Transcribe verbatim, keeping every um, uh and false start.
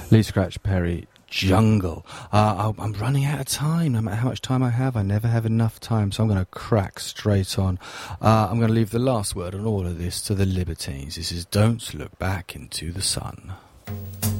Lee Scratch Perry, Jungle. Uh, I'm running out of time. No matter how much time I have, I never have enough time, so I'm going to crack straight on. Uh, I'm going to leave the last word on all of this to the Libertines. This is Don't Look Back into the Sun.